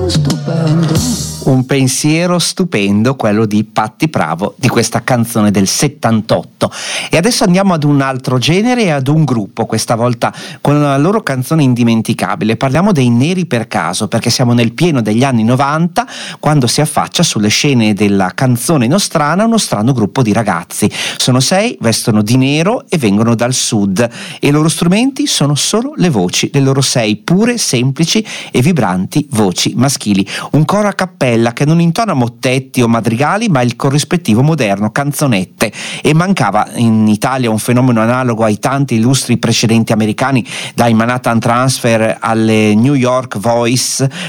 Un pensiero stupendo, quello di Patti Pravo, di questa canzone del 78. E adesso andiamo ad un altro genere e ad un gruppo, questa volta con la loro canzone indimenticabile. Parliamo dei Neri per caso, perché siamo nel pieno degli anni 90, quando si affaccia sulle scene della canzone nostrana uno strano gruppo di ragazzi. Sono 6, vestono di nero e vengono dal sud, e i loro strumenti sono solo le voci, le loro 6 pure, semplici e vibranti voci maschili. Un coro a cappella che non intona mottetti o madrigali, ma il corrispettivo moderno, canzonette. E mancava in Italia un fenomeno analogo ai tanti illustri precedenti americani, dai Manhattan Transfer alle New York Voice,